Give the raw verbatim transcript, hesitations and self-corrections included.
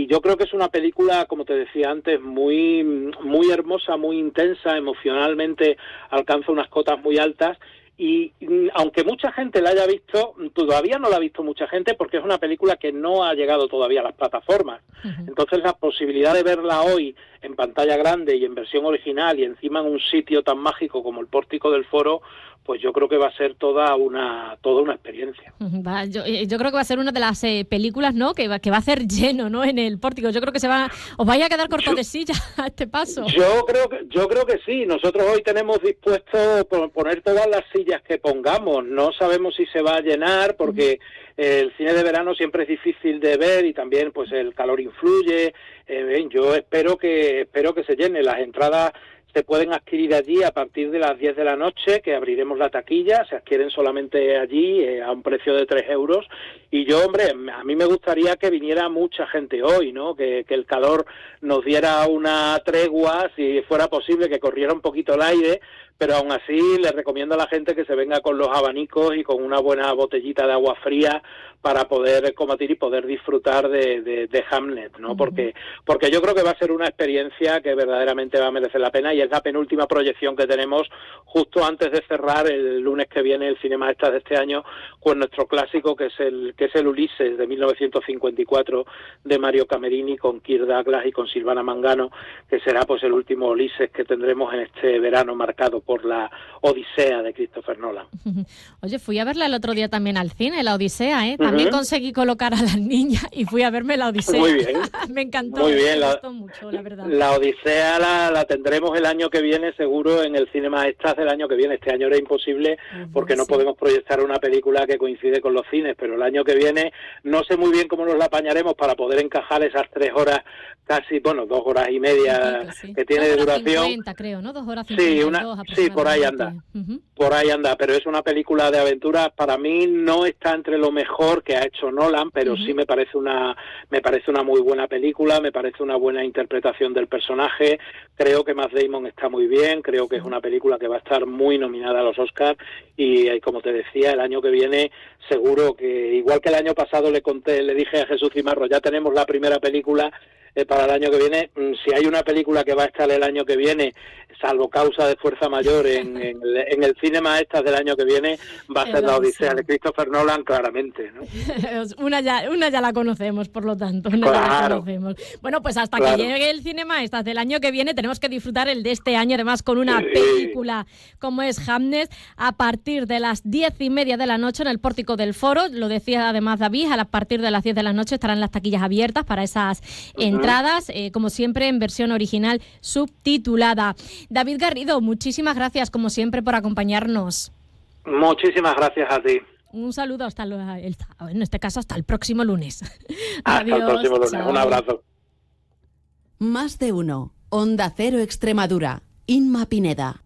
y yo creo que es una película, como te decía antes, muy, muy hermosa, muy intensa, emocionalmente alcanza unas cotas muy altas. Y aunque mucha gente la haya visto, todavía no la ha visto mucha gente porque es una película que no ha llegado todavía a las plataformas. Uh-huh. Entonces la posibilidad de verla hoy en pantalla grande y en versión original y encima en un sitio tan mágico como el Pórtico del Foro, pues yo creo que va a ser toda una toda una experiencia. Va, yo, yo creo que va a ser una de las eh, películas, ¿no?, que va, que va a hacer lleno, ¿no?, en el Pórtico. Yo creo que se va, os vaya a quedar corto yo, de silla a este paso. Yo creo que yo creo que sí. Nosotros hoy tenemos dispuesto poner todas las sillas que pongamos. No sabemos si se va a llenar porque uh-huh. el cine de verano siempre es difícil de ver y también pues el calor influye. Eh, yo espero que espero que se llene. Las entradas se pueden adquirir allí a partir de las diez de la noche, que abriremos la taquilla, se adquieren solamente allí eh, a un precio de tres euros. Y yo, hombre, a mí me gustaría que viniera mucha gente hoy, ¿no? Que, que el calor nos diera una tregua, si fuera posible, que corriera un poquito el aire, pero aún así les recomiendo a la gente que se venga con los abanicos y con una buena botellita de agua fría para poder combatir y poder disfrutar de, de, de Hamlet, ¿no? Uh-huh. Porque, porque yo creo que va a ser una experiencia que verdaderamente va a merecer la pena y es la penúltima proyección que tenemos justo antes de cerrar el lunes que viene el Cinema Extra de este año con nuestro clásico que es el que es el Ulises de mil novecientos cincuenta y cuatro de Mario Camerini con Kirk Douglas y con Silvana Mangano, que será pues el último Ulises que tendremos en este verano marcado por la Odisea de Christopher Nolan. Oye, fui a verla el otro día también al cine, la Odisea, ¿eh? También uh-huh. conseguí colocar a las niñas y fui a verme la Odisea. Muy bien. Me encantó. Muy bien. Me la, gustó mucho, la verdad. La Odisea la, la tendremos el año que viene seguro en el Cinema Extras del año que viene. Este año era imposible uh-huh, porque no sí. podemos proyectar una película que coincide con los cines, pero el año que viene no sé muy bien cómo nos la apañaremos para poder encajar esas tres horas casi, bueno, dos horas y media sí, sí. que tiene de duración. cincuenta, creo, ¿no? Dos horas cincuenta. Sí, una, sí, por ahí anda. Uh-huh. Por ahí anda, pero es una película de aventuras. Para mí no está entre lo mejor que ha hecho Nolan, pero uh-huh. sí me parece una me parece una muy buena película, me parece una buena interpretación del personaje. Creo que Matt Damon está muy bien, creo que es una película que va a estar muy nominada a los Oscars y, como te decía, el año que viene seguro que, igual que el año pasado le conté, le dije a Jesús Cimarro, ya tenemos la primera película eh, para el año que viene. Si hay una película que va a estar el año que viene, salvo causa de fuerza mayor en, en, el, en el Cinema Extras del año que viene, va a ser la Odisea de Christopher Nolan, claramente, ¿no? una, ya, una ya la conocemos, por lo tanto. Una claro. ya la conocemos. Bueno, pues hasta claro. que llegue el Cinema Extras del año que viene, tenemos que disfrutar el de este año, además con una sí. película como es Hamlet, a partir de las diez y media de la noche en el Pórtico del Foro. Lo decía además David, a partir de las diez de la noche estarán las taquillas abiertas para esas uh-huh. entradas, eh, como siempre en versión original subtitulada. David Garrido, muchísimas gracias como siempre por acompañarnos. Muchísimas gracias a ti. Un saludo hasta el, en este caso hasta el próximo lunes. Hasta Adiós, el próximo lunes. chao. Un abrazo. Más de uno. Onda Cero Extremadura. Inma Pineda.